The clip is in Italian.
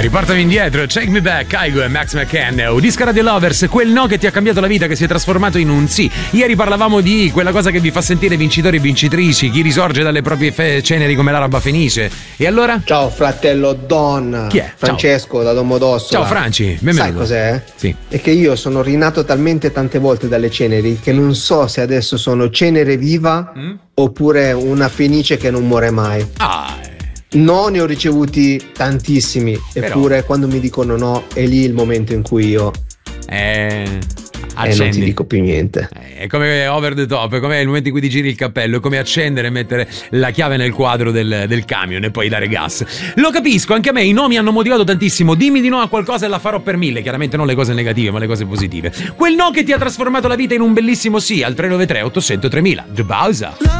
Riportami indietro, Take Me Back, Kygo e Max McCann. Disco Radio Lovers, quel no che ti ha cambiato la vita, che si è trasformato in un sì. Ieri parlavamo di quella cosa che vi fa sentire vincitori e vincitrici, chi risorge dalle proprie ceneri come l'araba fenice. E allora? Ciao fratello Don. Chi è? Francesco. Ciao. Da Domodossola. Ciao Franci, benvenuto. Sai cos'è? Sì. È che io sono rinato talmente tante volte dalle ceneri che non so se adesso sono cenere viva oppure una fenice che non muore mai. No, ne ho ricevuti tantissimi, eppure quando mi dicono no è lì il momento in cui io non ti dico più niente. È come over the top, è come il momento in cui ti giri il cappello, è come accendere e mettere la chiave nel quadro del camion e poi dare gas. Lo capisco, anche a me i no mi hanno motivato tantissimo. Dimmi di no a qualcosa e la farò per 1000. Chiaramente non le cose negative, ma le cose positive. Quel no che ti ha trasformato la vita in un bellissimo sì al 393 800 3000. The Bowser.